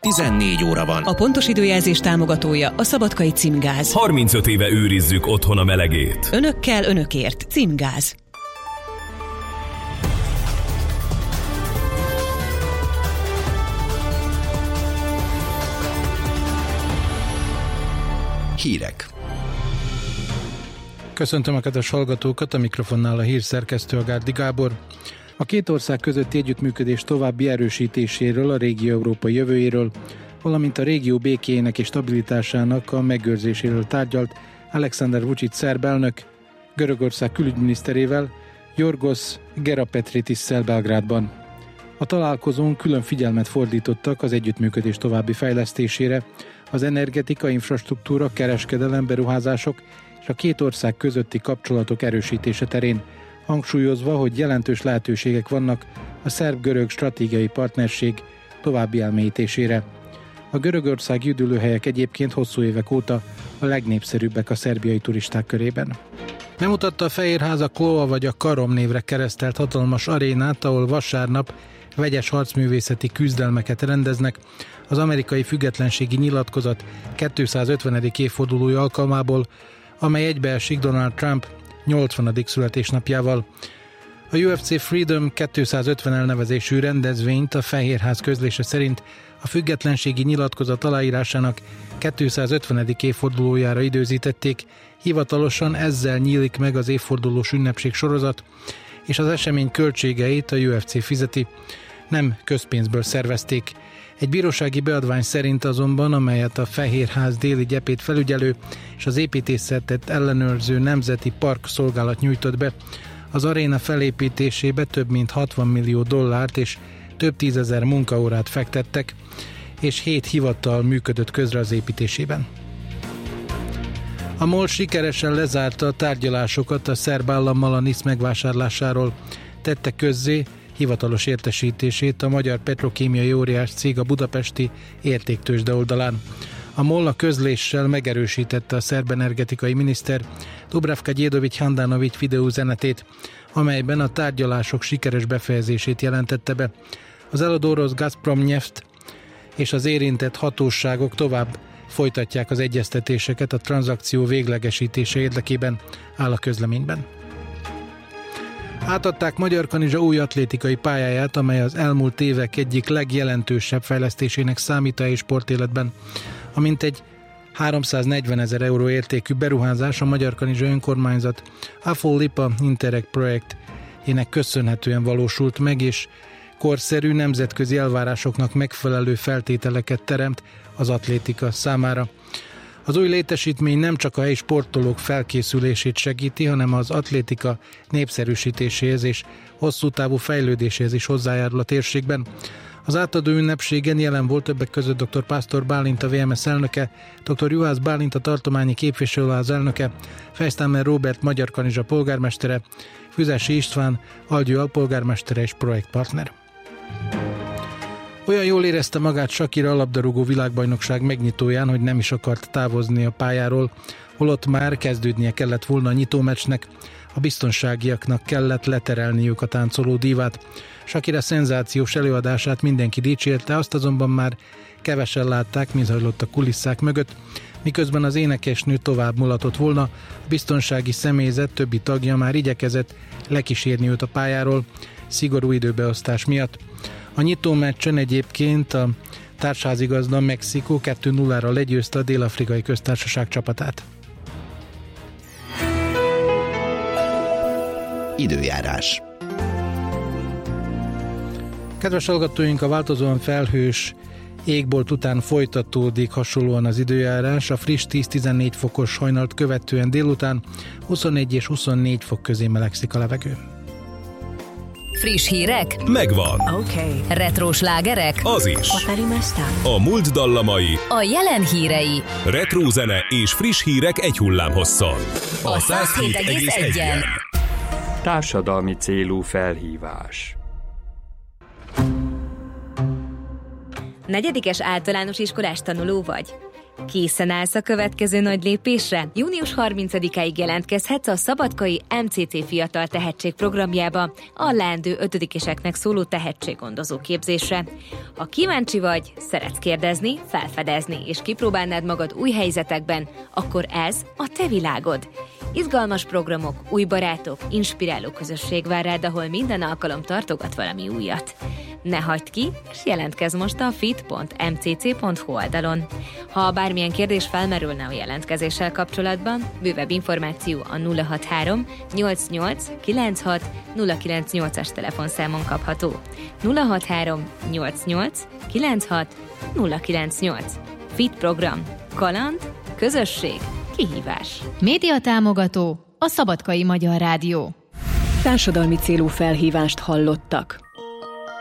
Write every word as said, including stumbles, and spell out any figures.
tizennégy óra van. A pontos időjelzés támogatója a Szabadkai Címgáz. harmincöt éve őrizzük otthon a melegét. Önökkel, önökért. Címgáz. Hírek. Köszöntöm a kedves hallgatókat, a mikrofonnál a hírszerkesztő a Gárdi Gábor. A két ország közötti együttműködés további erősítéséről, a régió európai jövőjéről, valamint a régió békéjének és stabilitásának a megőrzéséről tárgyalt Alexander Vučić szerb elnök Görögország külügyminiszterével, Yorgos Gerapetrítisszel Belgrádban. A találkozón külön figyelmet fordítottak az együttműködés további fejlesztésére, az energetika, infrastruktúra, kereskedelem, beruházások és a két ország közötti kapcsolatok erősítése terén, hangsúlyozva, hogy jelentős lehetőségek vannak a szerb-görög stratégiai partnerség további elmélyítésére. A görögországi üdülőhelyek egyébként hosszú évek óta a legnépszerűbbek a szerbiai turisták körében. Bemutatta a Fehérház a Kloa vagy a Karom névre keresztelt hatalmas arénát, ahol vasárnap vegyes harcművészeti küzdelmeket rendeznek az amerikai függetlenségi nyilatkozat kétszázötvenedik évfordulója alkalmából, amely egybeesik Donald Trump nyolcvanadik születésnapjával. A U F C Freedom kétszázötven elnevezésű rendezvényt a Fehérház közlése szerint a függetlenségi nyilatkozat aláírásának kétszázötvenedik évfordulójára időzítették, hivatalosan ezzel nyílik meg az évfordulós ünnepség sorozat, és az esemény költségeit a U F C fizeti, nem közpénzből szervezték. Egy bírósági beadvány szerint azonban, amelyet a Fehérház déli gyepét felügyelő és az építészetet ellenőrző Nemzeti Park Szolgálat nyújtott be, az aréna felépítésébe több mint hatvan millió dollárt és több tízezer munkaórát fektettek, és hét hivatal működött közre az építésében. A MOL sikeresen lezárta a tárgyalásokat a szerb állammal a NISZ megvásárlásáról, tette közzé hivatalos értesítését a magyar petrokémiai óriás cég a budapesti értéktőzsde oldalán. A MOL a közléssel megerősítette a szerb energetikai miniszter Dubravka Đedović Handanović videóüzenetét, amelyben a tárgyalások sikeres befejezését jelentette be. Az eladó orosz Gazprom Neft és az érintett hatóságok tovább folytatják az egyeztetéseket a tranzakció véglegesítése érdekében, áll a közleményben. Átadták Magyarkanizsa új atlétikai pályáját, amely az elmúlt évek egyik legjelentősebb fejlesztésének számít a sportéletben. A mintegy háromszáznegyvenezer euró értékű beruházás a Magyarkanizsa önkormányzat Afol Lipa Interreg projektjének köszönhetően valósult meg, és korszerű nemzetközi elvárásoknak megfelelő feltételeket teremt az atlétika számára. Az új létesítmény nem csak a helyi sportolók felkészülését segíti, hanem az atlétika népszerűsítéséhez és hosszú távú fejlődéséhez is hozzájárul a térségben. Az átadó ünnepségen jelen volt többek között dr. Pásztor Bálint, a vé em es elnöke, dr. Juhász Bálint, a tartományi képviselőház elnöke, Fejsztámer Róbert Magyarkanizsa polgármestere, Füzesi István Algyő alpolgármestere és projektpartner. Olyan jól érezte magát Shakira a labdarúgó világbajnokság megnyitóján, hogy nem is akart távozni a pályáról, holott már kezdődnie kellett volna a nyitómeccsnek, a biztonságiaknak kellett leterelniük a táncoló dívát. Shakira szenzációs előadását mindenki dicsérte, azt azonban már kevesen látták, mi zajlott a kulisszák mögött, miközben az énekesnő tovább mulatott volna, a biztonsági személyzet többi tagja már igyekezett lekísérni őt a pályáról, szigorú időbeosztás miatt. A nyitó meccsen egyébként a társházigazda Mexikó kettő nullára legyőzte a Dél-Afrikai Köztársaság csapatát. Időjárás. Kedves hallgatóink, a változóan felhős égbolt után folytatódik hasonlóan az időjárás. A friss tíz-tizennégy fokos hajnalt követően délután huszonegy és huszonnégy fok közé melegszik a levegő. Friss hírek? Megvan. Oké. Okay. Retro slágerek? Az is. A múlt dallamai. A jelen hírei. Retro zene és friss hírek egy hullámhosszon. A száz hét egész egyen. Társadalmi célú felhívás. Negyedikes általános iskolás tanuló vagy? Készen állsz a következő nagy lépésre? június harmincadikáig jelentkezhetsz a Szabadkai em cé cé Fiatal Tehetség programjába a leendő ötödikeseknek szóló tehetséggondozó képzésre. Ha kíváncsi vagy, szeretsz kérdezni, felfedezni és kipróbálnád magad új helyzetekben, akkor ez a te világod. Izgalmas programok, új barátok, inspiráló közösség vár rád, ahol minden alkalom tartogat valami újat. Ne hagyd ki, és jelentkezz most a fit pont em cé cé pont hu oldalon. Ha bármilyen kérdés felmerülne a jelentkezéssel kapcsolatban, bővebb információ a nulla hatvanhárom nyolcvannyolc kilencvenhat nulla kilencvennyolcas telefonszámon kapható. nulla hatvanhárom nyolcvannyolc kilencvenhat nulla kilencvennyolc. Fit program. Kaland, közösség, kihívás. Média támogató a Szabadkai Magyar Rádió. Társadalmi célú felhívást hallottak.